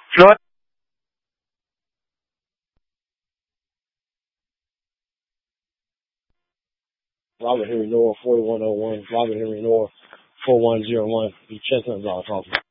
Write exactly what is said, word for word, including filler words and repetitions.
Floyd. Robert Henry Noah, forty-one oh one. Robert Henry Noah, four one zero one. The Chestnut Dog talking.